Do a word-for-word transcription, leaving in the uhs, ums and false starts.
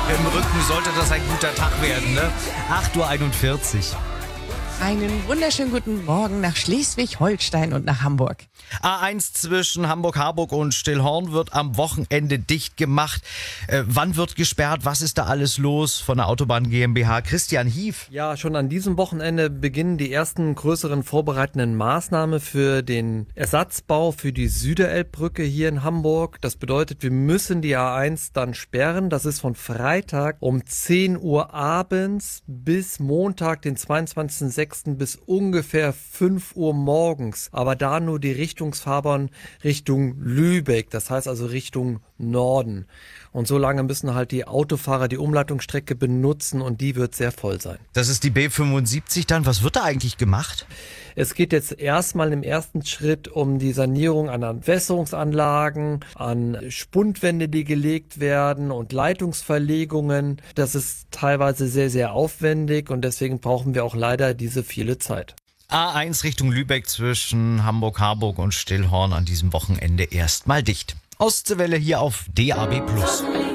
Im Rücken sollte das ein guter Tag werden, ne? acht Uhr einundvierzig. Einen wunderschönen guten Morgen nach Schleswig-Holstein und nach Hamburg. A eins zwischen Hamburg-Harburg und Stillhorn wird am Wochenende dicht gemacht. Äh, wann wird gesperrt? Was ist da alles los von der Autobahn GmbH? Christian Hief. Ja, schon an diesem Wochenende beginnen die ersten größeren vorbereitenden Maßnahmen für den Ersatzbau für die Süderelbbrücke hier in Hamburg. Das bedeutet, wir müssen die A eins dann sperren. Das ist von Freitag um zehn Uhr abends bis Montag, den zweiundzwanzigsten sechsten bis ungefähr fünf Uhr morgens. Aber da nur die Richtungsfahrbahn Richtung Lübeck, das heißt also Richtung Norden. Und so lange müssen halt die Autofahrer die Umleitungsstrecke benutzen und die wird sehr voll sein. Das ist die B fünfundsiebzig dann. Was wird da eigentlich gemacht? Es geht jetzt erstmal im ersten Schritt um die Sanierung an Entwässerungsanlagen, an Spundwände, die gelegt werden und Leitungsverlegungen. Das ist teilweise sehr, sehr aufwendig und deswegen brauchen wir auch leider diese viele Zeit. A eins Richtung Lübeck zwischen Hamburg-Harburg und Stillhorn an diesem Wochenende erstmal dicht. Ostseewelle hier auf D A B plus.